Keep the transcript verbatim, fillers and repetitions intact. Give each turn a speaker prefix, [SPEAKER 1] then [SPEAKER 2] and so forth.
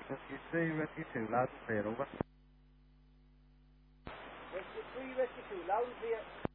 [SPEAKER 1] Rescue three, Rescue two, loud and clear, over.
[SPEAKER 2] Rescue three, Rescue two, loud and clear.